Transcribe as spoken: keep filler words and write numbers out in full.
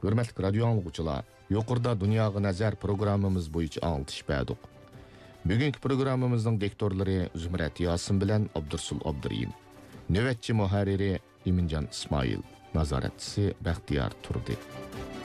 Hürmetlik radyo anlıqçılar, yuqurda Dunyoga nazar programmamiz bo'yicha anglitish berdik. Bugungi programmamizning diktorlari Zumrat Yosin bilan Abdursul Abduriyin. Navbatchi muharriri Iminjon Ismoil, nazoratchisi Baxtiyor Turdi.